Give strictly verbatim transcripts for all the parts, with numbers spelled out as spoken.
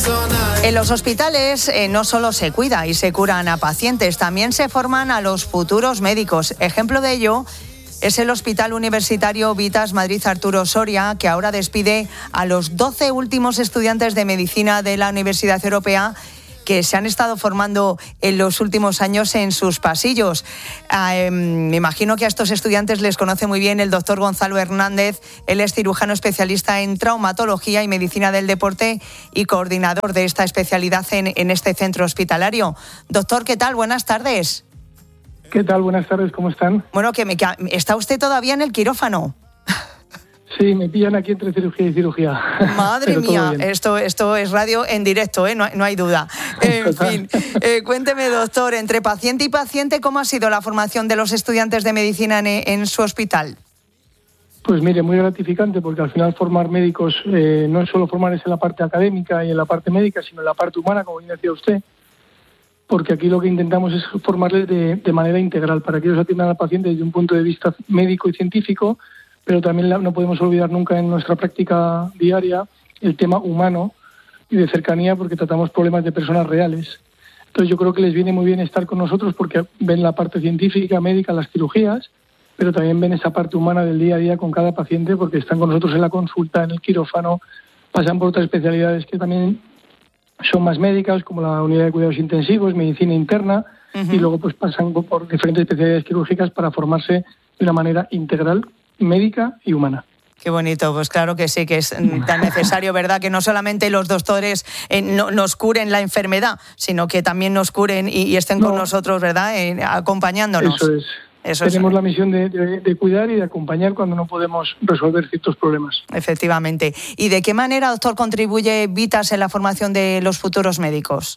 En los hospitales eh, no solo se cuida y se curan a pacientes, también se forman a los futuros médicos. Ejemplo de ello es el Hospital Universitario Vitas Madrid Arturo Soria, que ahora despide a los doce últimos estudiantes de medicina de la Universidad Europea que se han estado formando en los últimos años en sus pasillos. Eh, me imagino que a estos estudiantes les conoce muy bien el doctor Gonzalo Hernández. Él es cirujano especialista en traumatología y medicina del deporte y coordinador de esta especialidad en, en este centro hospitalario. Doctor, ¿qué tal? Buenas tardes. ¿Qué tal? Buenas tardes, ¿cómo están? Bueno, que me, que ¿está usted todavía en el quirófano? Sí, me pillan aquí entre cirugía y cirugía. Madre mía, esto, esto es radio en directo, ¿eh? no, no hay duda. En fin, eh, cuénteme, doctor, entre paciente y paciente, ¿cómo ha sido la formación de los estudiantes de medicina en, en su hospital? Pues mire, muy gratificante, porque al final formar médicos eh, no es solo formarse en la parte académica y en la parte médica, sino en la parte humana, como bien decía usted, porque aquí lo que intentamos es formarles de, de manera integral, para que ellos atiendan al paciente desde un punto de vista médico y científico, pero también no podemos olvidar nunca en nuestra práctica diaria el tema humano y de cercanía, porque tratamos problemas de personas reales. Entonces yo creo que les viene muy bien estar con nosotros porque ven la parte científica, médica, las cirugías, pero también ven esa parte humana del día a día con cada paciente, porque están con nosotros en la consulta, en el quirófano, pasan por otras especialidades que también son más médicas, como la unidad de cuidados intensivos, medicina interna, uh-huh. y luego pues pasan por diferentes especialidades quirúrgicas para formarse de una manera integral, médica y humana. Qué bonito, pues claro que sí, que es tan necesario, ¿verdad? Que no solamente los doctores eh, no, nos curen la enfermedad, sino que también nos curen y, y estén no. con nosotros, ¿verdad? Eh, acompañándonos. Eso es. Eso Tenemos es. la misión de, de, de cuidar y de acompañar cuando no podemos resolver ciertos problemas. Efectivamente. ¿Y de qué manera, doctor, contribuye Vitas en la formación de los futuros médicos?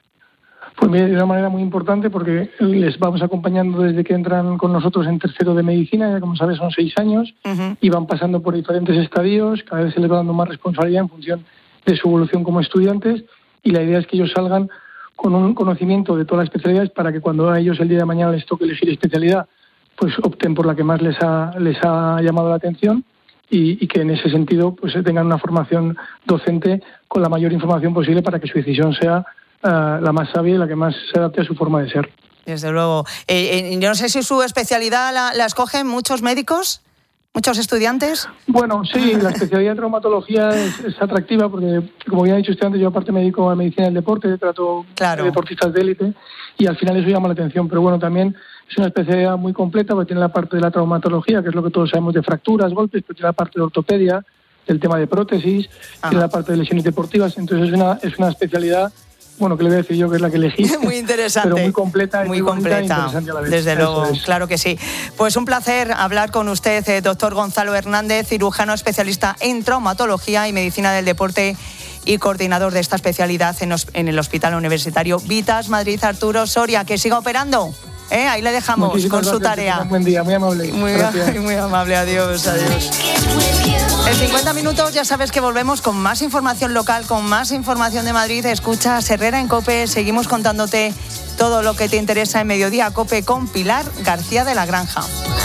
Pues de una manera muy importante, porque les vamos acompañando desde que entran con nosotros en tercero de medicina, ya como sabes son seis años, uh-huh. y van pasando por diferentes estadios, cada vez se les va dando más responsabilidad en función de su evolución como estudiantes, y la idea es que ellos salgan con un conocimiento de todas las especialidades para que cuando a ellos el día de mañana les toque elegir especialidad, pues opten por la que más les ha, les ha llamado la atención y, y que en ese sentido pues tengan una formación docente con la mayor información posible para que su decisión sea Uh, la más sabia y la que más se adapte a su forma de ser. Desde luego. Eh, eh, yo no sé si su especialidad la, la escogen muchos médicos, muchos estudiantes. Bueno, sí, la especialidad de traumatología es, es atractiva porque, como ya he dicho usted antes, yo aparte me dedico a medicina del deporte, trato claro. de deportistas de élite y al final eso llama la atención. Pero bueno, también es una especialidad muy completa porque tiene la parte de la traumatología, que es lo que todos sabemos de fracturas, golpes, pero tiene la parte de ortopedia, el tema de prótesis, Ajá. tiene la parte de lesiones deportivas. Entonces es una, es una especialidad... Bueno, que le voy a decir yo que es la que elegí. Muy interesante. Pero muy completa. Y muy, muy completa. Bonita e interesante a la vez. Desde Eso luego, es. Claro que sí. Pues un placer hablar con usted, eh, doctor Gonzalo Hernández, cirujano especialista en traumatología y medicina del deporte y coordinador de esta especialidad en, en el Hospital Universitario Vitas Madrid Arturo Soria. Que siga operando. ¿Eh? Ahí le dejamos Muchísimas con gracias, su tarea. Un buen día, muy amable. Muy, muy amable, adiós, adiós. En cincuenta minutos ya sabes que volvemos con más información local, con más información de Madrid. Escucha Herrera en COPE, seguimos contándote todo lo que te interesa en Mediodía COPE con Pilar García de la Granja.